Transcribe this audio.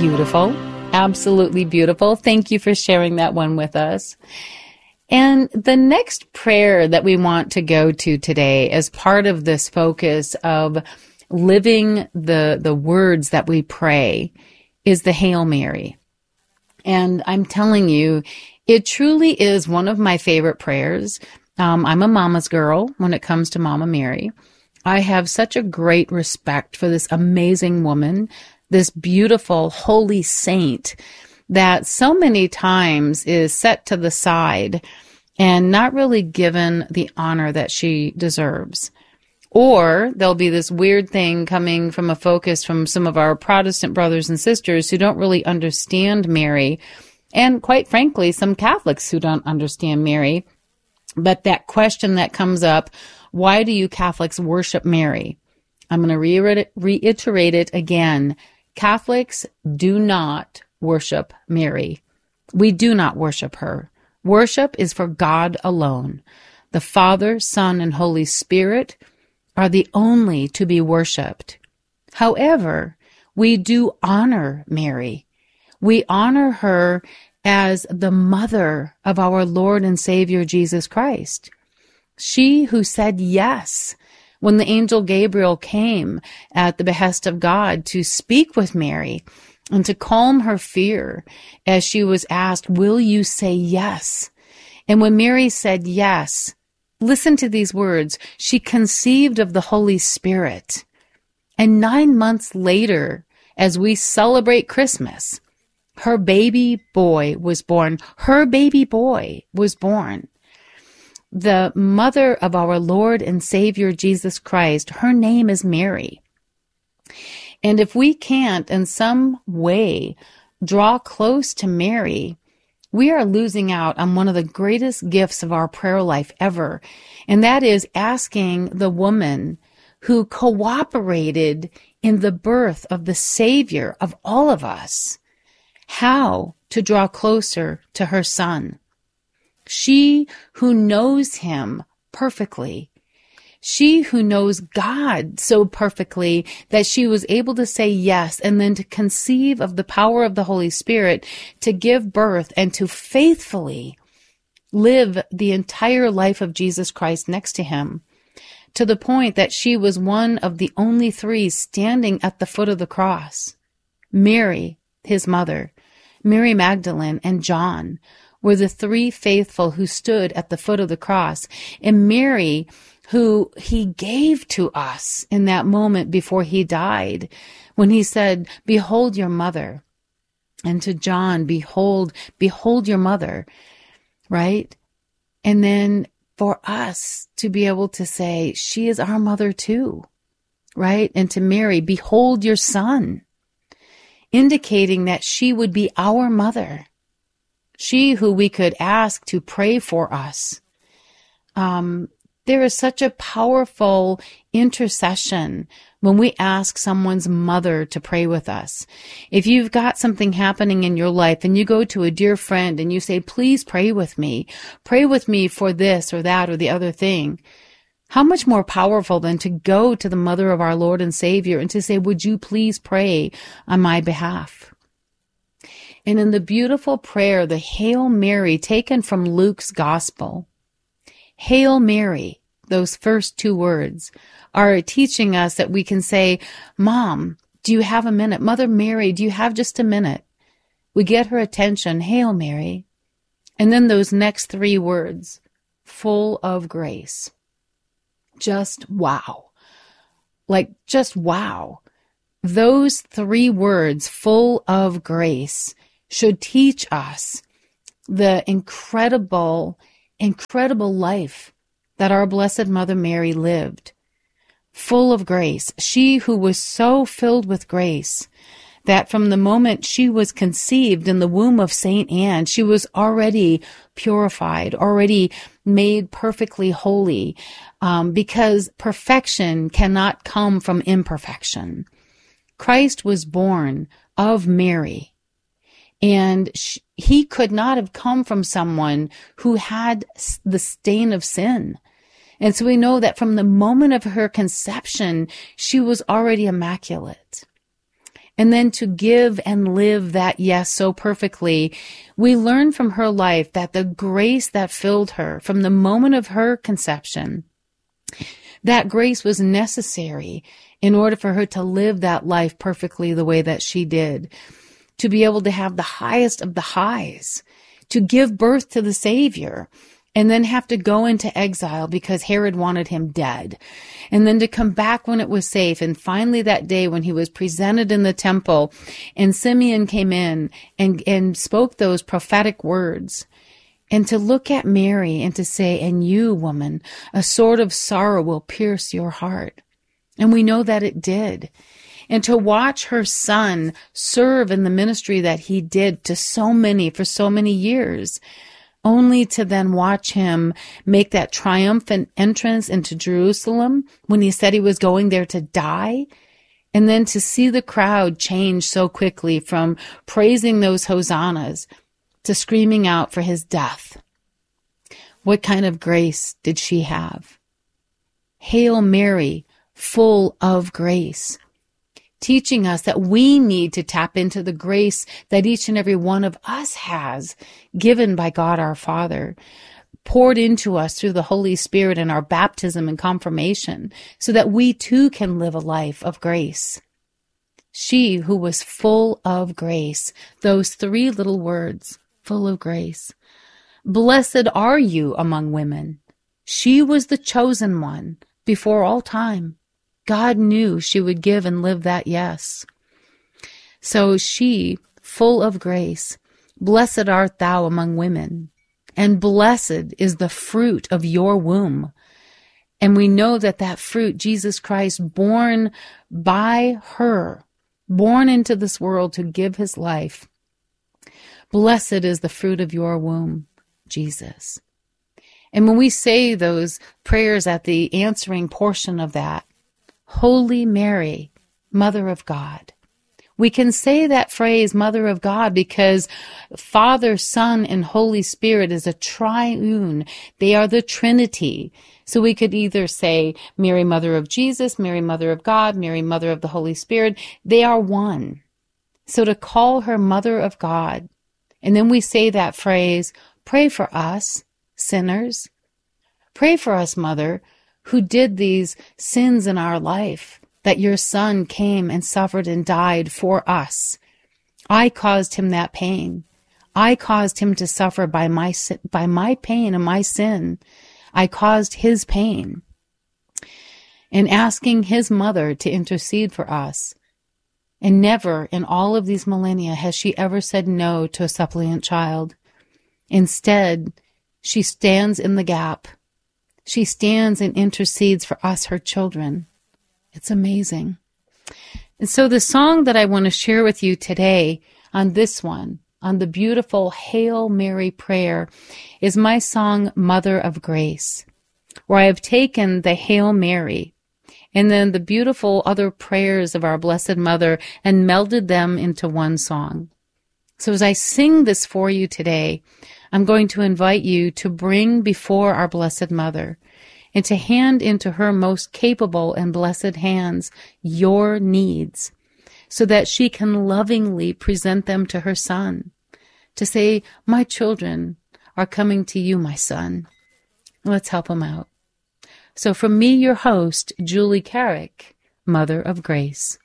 beautiful. Absolutely beautiful. Thank you for sharing that one with us. And the next prayer that we want to go to today as part of this focus of living the words that we pray is the Hail Mary. And I'm telling you, it truly is one of my favorite prayers. I'm a mama's girl when it comes to Mama Mary. I have such a great respect for this amazing woman, this beautiful holy saint that so many times is set to the side and not really given the honor that she deserves. Or there'll be this weird thing coming from a focus from some of our Protestant brothers and sisters who don't really understand Mary, and quite frankly, some Catholics who don't understand Mary. But that question that comes up, why do you Catholics worship Mary? I'm going to reiterate it again. Catholics do not worship Mary. We do not worship her. Worship is for God alone. The Father, Son, and Holy Spirit are the only to be worshiped. However, we do honor Mary. We honor her as the mother of our Lord and Savior Jesus Christ. She who said yes when the angel Gabriel came at the behest of God to speak with Mary and to calm her fear as she was asked, will you say yes? And when Mary said yes, listen to these words, she conceived of the Holy Spirit. And 9 months later, as we celebrate Christmas, her baby boy was born. Her baby boy was born. The mother of our Lord and Savior Jesus Christ, her name is Mary. And if we can't in some way draw close to Mary, we are losing out on one of the greatest gifts of our prayer life ever. And that is asking the woman who cooperated in the birth of the Savior of all of us how to draw closer to her Son. She who knows him perfectly. She who knows God so perfectly that she was able to say yes and then to conceive of the power of the Holy Spirit to give birth and to faithfully live the entire life of Jesus Christ next to him, to the point that she was one of the only three standing at the foot of the cross. Mary, his mother, Mary Magdalene, and John were the three faithful who stood at the foot of the cross. And Mary, who he gave to us in that moment before he died, when he said, behold your mother. And to John, behold your mother, right? And then for us to be able to say, she is our mother too, right? And to Mary, behold your son, indicating that she would be our mother. She who we could ask to pray for us. There is such a powerful intercession when we ask someone's mother to pray with us. If you've got something happening in your life and you go to a dear friend and you say, please pray with me for this or that or the other thing, how much more powerful than to go to the mother of our Lord and Savior and to say, would you please pray on my behalf? And in the beautiful prayer, the Hail Mary taken from Luke's Gospel, Hail Mary, those first two words, are teaching us that we can say, Mom, do you have a minute? Mother Mary, do you have just a minute? We get her attention, Hail Mary. And then those next three words, full of grace. Just wow. Just wow. Those three words, full of grace, should teach us the incredible life that our Blessed Mother Mary lived. Full of grace. She who was so filled with grace that from the moment she was conceived in the womb of Saint Anne, she was already purified, already made perfectly holy, because perfection cannot come from imperfection. Christ was born of Mary, and he could not have come from someone who had the stain of sin. And so we know that from the moment of her conception, she was already immaculate. and then to give and live that yes so perfectly, we learn from her life that the grace that filled her from the moment of her conception, that grace was necessary in order for her to live that life perfectly the way that she did, to be able to have the highest of the highs, to give birth to the Savior, and then have to go into exile because Herod wanted him dead, and then to come back when it was safe. And finally that day when he was presented in the temple and Simeon came in and spoke those prophetic words, and to look at Mary and to say, and you, woman, a sword of sorrow will pierce your heart. And we know that it did. And to watch her son serve in the ministry that he did to so many for so many years, only to then watch him make that triumphant entrance into Jerusalem when he said he was going there to die, and then to see the crowd change so quickly from praising those hosannas to screaming out for his death. What kind of grace did she have? Hail Mary, full of grace, teaching us that we need to tap into the grace that each and every one of us has, given by God our Father, poured into us through the Holy Spirit in our baptism and confirmation, so that we too can live a life of grace. She who was full of grace, those three little words, full of grace. Blessed are you among women. She was the chosen one before all time. God knew she would give and live that yes. So she, full of grace, blessed art thou among women, and blessed is the fruit of your womb. And we know that that fruit, Jesus Christ, born by her, born into this world to give his life. Blessed is the fruit of your womb, Jesus. And when we say those prayers at the answering portion of that, Holy Mary, Mother of God. We can say that phrase, Mother of God, because Father, Son, and Holy Spirit is a triune. They are the Trinity. So we could either say Mary, Mother of Jesus, Mary, Mother of God, Mary, Mother of the Holy Spirit. They are one. So to call her Mother of God, and then we say that phrase, pray for us, sinners. Pray for us, Mother, who did these sins in our life, that your Son came and suffered and died for us. I caused him that pain. I caused him to suffer by my pain and my sin. I caused his pain. And asking his mother to intercede for us. And never in all of these millennia has she ever said no to a suppliant child. Instead, she stands in the gap. She stands and intercedes for us, her children. It's amazing. And so the song that I want to share with you today on this one, on the beautiful Hail Mary prayer, is my song, Mother of Grace, where I have taken the Hail Mary and then the beautiful other prayers of our Blessed Mother and melded them into one song. So as I sing this for you today, I'm going to invite you to bring before our Blessed Mother and to hand into her most capable and blessed hands your needs so that she can lovingly present them to her Son, to say, my children are coming to you, my Son. Let's help them out. So from me, your host, Julie Carrick, Mother of Grace.